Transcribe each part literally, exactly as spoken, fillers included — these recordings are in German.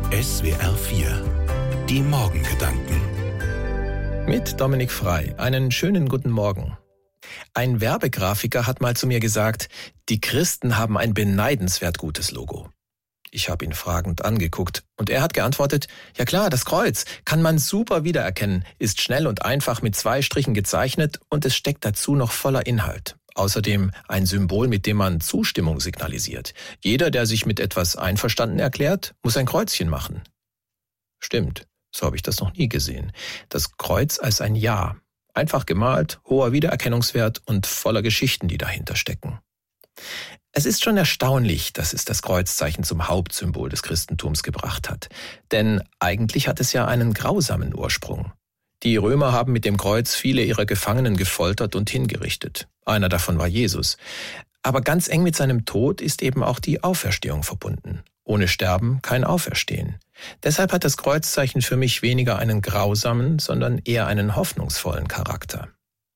S W R vier. Die Morgengedanken. Mit Dominik Frei. Einen schönen guten Morgen. Ein Werbegrafiker hat mal zu mir gesagt, die Christen haben ein beneidenswert gutes Logo. Ich habe ihn fragend angeguckt und er hat geantwortet, ja klar, das Kreuz kann man super wiedererkennen, ist schnell und einfach mit zwei Strichen gezeichnet und es steckt dazu noch voller Inhalt. Außerdem ein Symbol, mit dem man Zustimmung signalisiert. Jeder, der sich mit etwas einverstanden erklärt, muss ein Kreuzchen machen. Stimmt, so habe ich das noch nie gesehen. Das Kreuz als ein Ja. Einfach gemalt, hoher Wiedererkennungswert und voller Geschichten, die dahinter stecken. Es ist schon erstaunlich, dass es das Kreuzzeichen zum Hauptsymbol des Christentums gebracht hat. Denn eigentlich hat es ja einen grausamen Ursprung. Die Römer haben mit dem Kreuz viele ihrer Gefangenen gefoltert und hingerichtet. Einer davon war Jesus. Aber ganz eng mit seinem Tod ist eben auch die Auferstehung verbunden. Ohne Sterben kein Auferstehen. Deshalb hat das Kreuzzeichen für mich weniger einen grausamen, sondern eher einen hoffnungsvollen Charakter.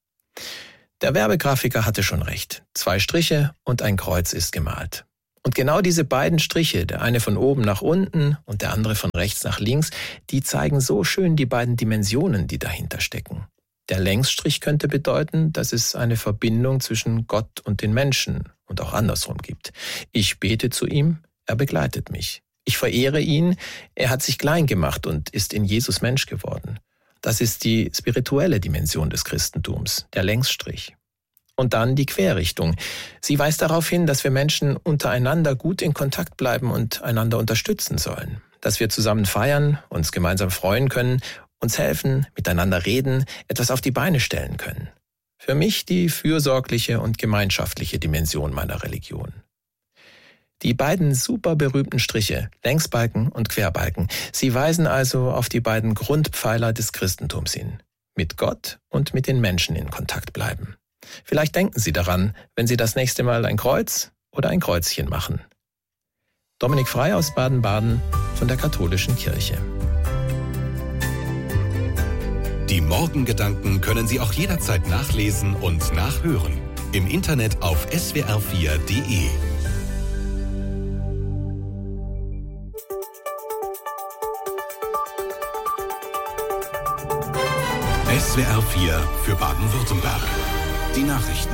Der Werbegrafiker hatte schon recht. Zwei Striche und ein Kreuz ist gemalt. Und genau diese beiden Striche, der eine von oben nach unten und der andere von rechts nach links, die zeigen so schön die beiden Dimensionen, die dahinter stecken. Der Längsstrich könnte bedeuten, dass es eine Verbindung zwischen Gott und den Menschen und auch andersrum gibt. Ich bete zu ihm, er begleitet mich. Ich verehre ihn, er hat sich klein gemacht und ist in Jesus Mensch geworden. Das ist die spirituelle Dimension des Christentums, der Längsstrich. Und dann die Querrichtung. Sie weist darauf hin, dass wir Menschen untereinander gut in Kontakt bleiben und einander unterstützen sollen. Dass wir zusammen feiern, uns gemeinsam freuen können, uns helfen, miteinander reden, etwas auf die Beine stellen können. Für mich die fürsorgliche und gemeinschaftliche Dimension meiner Religion. Die beiden super berühmten Striche, Längsbalken und Querbalken, sie weisen also auf die beiden Grundpfeiler des Christentums hin. Mit Gott und mit den Menschen in Kontakt bleiben. Vielleicht denken Sie daran, wenn Sie das nächste Mal ein Kreuz oder ein Kreuzchen machen. Dominik Frei aus Baden-Baden von der Katholischen Kirche. Die Morgengedanken können Sie auch jederzeit nachlesen und nachhören. Im Internet auf S W R vier Punkt de. S W R vier für Baden-Württemberg. Die Nachrichten.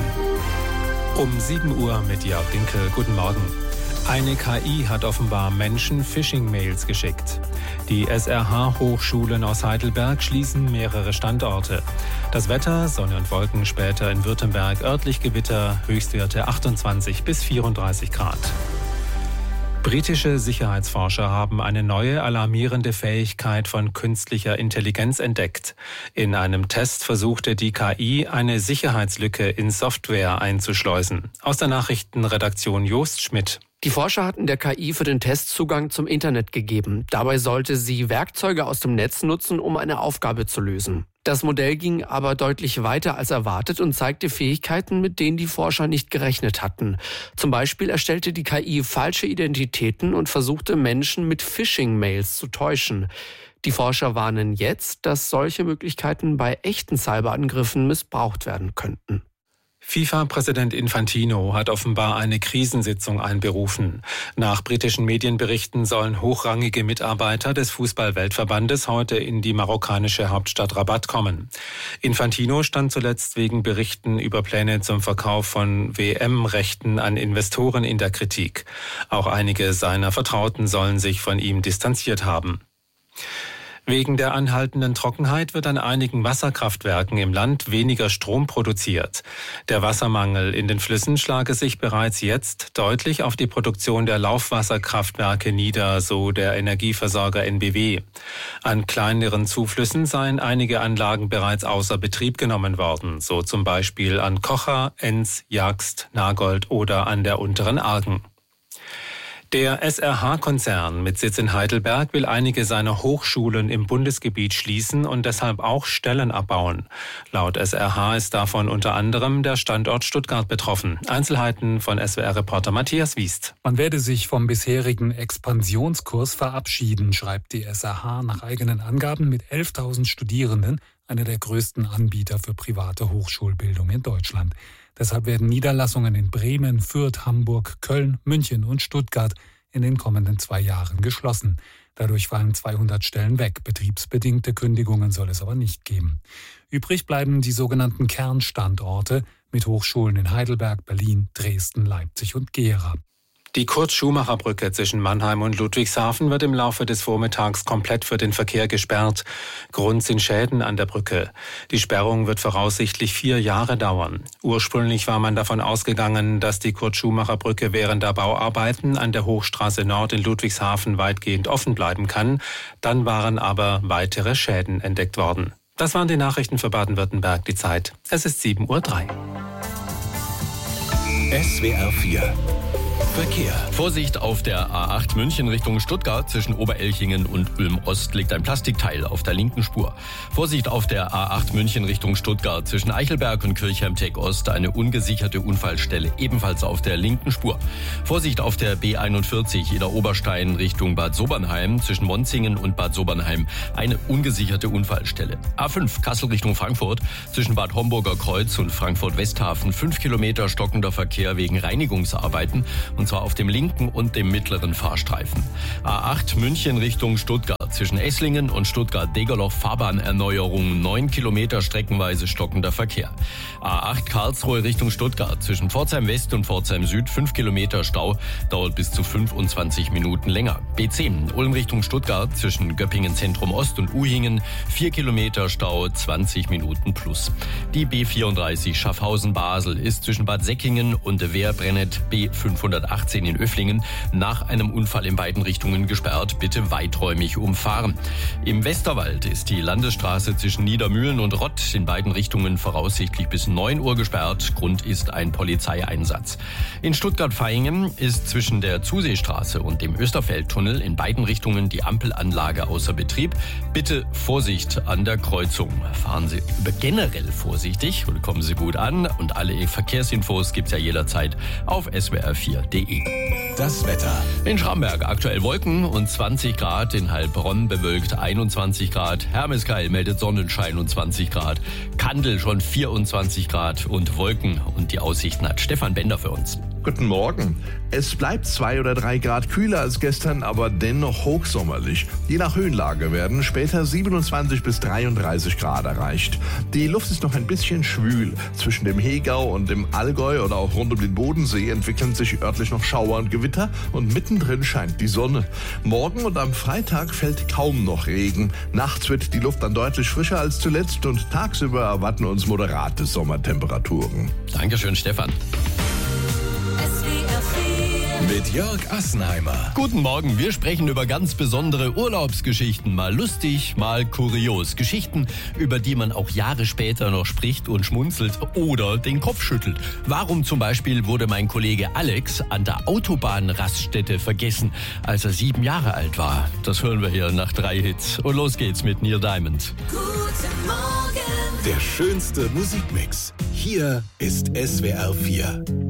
Um sieben Uhr mit Jörg Dinkel. Guten Morgen. Eine K I hat offenbar Menschen Phishing-Mails geschickt. Die S R H-Hochschulen aus Heidelberg schließen mehrere Standorte. Das Wetter, Sonne und Wolken, später in Württemberg örtlich Gewitter, Höchstwerte achtundzwanzig bis vierunddreißig Grad. Britische Sicherheitsforscher haben eine neue alarmierende Fähigkeit von künstlicher Intelligenz entdeckt. In einem Test versuchte die K I, eine Sicherheitslücke in Software einzuschleusen. Aus der Nachrichtenredaktion Jost Schmidt. Die Forscher hatten der K I für den Test Zugang zum Internet gegeben. Dabei sollte sie Werkzeuge aus dem Netz nutzen, um eine Aufgabe zu lösen. Das Modell ging aber deutlich weiter als erwartet und zeigte Fähigkeiten, mit denen die Forscher nicht gerechnet hatten. Zum Beispiel erstellte die K I falsche Identitäten und versuchte Menschen mit Phishing-Mails zu täuschen. Die Forscher warnen jetzt, dass solche Möglichkeiten bei echten Cyberangriffen missbraucht werden könnten. FIFA-Präsident Infantino hat offenbar eine Krisensitzung einberufen. Nach britischen Medienberichten sollen hochrangige Mitarbeiter des Fußball-Weltverbandes heute in die marokkanische Hauptstadt Rabat kommen. Infantino stand zuletzt wegen Berichten über Pläne zum Verkauf von W M-Rechten an Investoren in der Kritik. Auch einige seiner Vertrauten sollen sich von ihm distanziert haben. Wegen der anhaltenden Trockenheit wird an einigen Wasserkraftwerken im Land weniger Strom produziert. Der Wassermangel in den Flüssen schlage sich bereits jetzt deutlich auf die Produktion der Laufwasserkraftwerke nieder, so der Energieversorger N B W. An kleineren Zuflüssen seien einige Anlagen bereits außer Betrieb genommen worden, so zum Beispiel an Kocher, Enz, Jagst, Nagold oder an der unteren Argen. Der S R H-Konzern mit Sitz in Heidelberg will einige seiner Hochschulen im Bundesgebiet schließen und deshalb auch Stellen abbauen. Laut S R H ist davon unter anderem der Standort Stuttgart betroffen. Einzelheiten von S W R-Reporter Matthias Wiest. Man werde sich vom bisherigen Expansionskurs verabschieden, schreibt die S R H nach eigenen Angaben mit elftausend Studierenden, einer der größten Anbieter für private Hochschulbildung in Deutschland. Deshalb werden Niederlassungen in Bremen, Fürth, Hamburg, Köln, München und Stuttgart in den kommenden zwei Jahren geschlossen. Dadurch fallen zweihundert Stellen weg. Betriebsbedingte Kündigungen soll es aber nicht geben. Übrig bleiben die sogenannten Kernstandorte mit Hochschulen in Heidelberg, Berlin, Dresden, Leipzig und Gera. Die Kurt-Schumacher-Brücke zwischen Mannheim und Ludwigshafen wird im Laufe des Vormittags komplett für den Verkehr gesperrt. Grund sind Schäden an der Brücke. Die Sperrung wird voraussichtlich vier Jahre dauern. Ursprünglich war man davon ausgegangen, dass die Kurt-Schumacher-Brücke während der Bauarbeiten an der Hochstraße Nord in Ludwigshafen weitgehend offen bleiben kann. Dann waren aber weitere Schäden entdeckt worden. Das waren die Nachrichten für Baden-Württemberg. Die Zeit. Es ist sieben Uhr drei. S W R vier Verkehr. Vorsicht auf der A acht München Richtung Stuttgart. Zwischen Oberelchingen und Ulm-Ost liegt ein Plastikteil auf der linken Spur. Vorsicht auf der A acht München Richtung Stuttgart. Zwischen Eichelberg und Kirchheim-Teck-Ost eine ungesicherte Unfallstelle, ebenfalls auf der linken Spur. Vorsicht auf der B einundvierzig Ida Oberstein Richtung Bad Sobernheim. Zwischen Monzingen und Bad Sobernheim eine ungesicherte Unfallstelle. A fünf Kassel Richtung Frankfurt. Zwischen Bad Homburger Kreuz und Frankfurt-Westhafen fünf Kilometer stockender Verkehr wegen Reinigungsarbeiten. Und zwar auf dem linken und dem mittleren Fahrstreifen. A acht München Richtung Stuttgart. Zwischen Esslingen und Stuttgart-Degerloch Fahrbahnerneuerung. neun Kilometer streckenweise stockender Verkehr. A acht Karlsruhe Richtung Stuttgart. Zwischen Pforzheim West und Pforzheim Süd fünf Kilometer Stau. Dauert bis zu fünfundzwanzig Minuten länger. B zehn Ulm Richtung Stuttgart. Zwischen Göppingen Zentrum Ost und Uhingen vier Kilometer Stau, zwanzig Minuten plus. Die B vierunddreißig Schaffhausen-Basel ist zwischen Bad Säckingen und Wehrbrennet B fünfhundertachtzehn in Öfflingen nach einem Unfall in beiden Richtungen gesperrt. Bitte weiträumig umfahren. Im Westerwald ist die Landesstraße zwischen Niedermühlen und Rott in beiden Richtungen voraussichtlich bis neun Uhr gesperrt. Grund ist ein Polizeieinsatz. In Stuttgart-Vaihingen ist zwischen der Zuseestraße und dem Österfeldtunnel in beiden Richtungen die Ampelanlage außer Betrieb. Bitte Vorsicht an der Kreuzung. Fahren Sie generell vorsichtig und kommen Sie gut an. Und alle Verkehrsinfos gibt's ja jederzeit auf S W R vier punkt de. Das Wetter. In Schramberg aktuell Wolken und zwanzig Grad, in Heilbronn bewölkt einundzwanzig Grad, Hermeskeil meldet Sonnenschein und zwanzig Grad, Kandel schon vierundzwanzig Grad und Wolken, und die Aussichten hat Stefan Bender für uns. Guten Morgen. Es bleibt zwei oder drei Grad kühler als gestern, aber dennoch hochsommerlich. Je nach Höhenlage werden später siebenundzwanzig bis dreiunddreißig Grad erreicht. Die Luft ist noch ein bisschen schwül. Zwischen dem Hegau und dem Allgäu oder auch rund um den Bodensee entwickeln sich örtlich noch Schauer und Gewitter, und mittendrin scheint die Sonne. Morgen und am Freitag fällt kaum noch Regen. Nachts wird die Luft dann deutlich frischer als zuletzt, und tagsüber erwarten uns moderate Sommertemperaturen. Dankeschön, Stefan. Mit Jörg Assenheimer. Guten Morgen, wir sprechen über ganz besondere Urlaubsgeschichten. Mal lustig, mal kurios. Geschichten, über die man auch Jahre später noch spricht und schmunzelt oder den Kopf schüttelt. Warum zum Beispiel wurde mein Kollege Alex an der Autobahnraststätte vergessen, als er sieben Jahre alt war? Das hören wir hier nach drei Hits. Und los geht's mit Neil Diamond. Guten Morgen. Der schönste Musikmix. Hier ist S W R vier.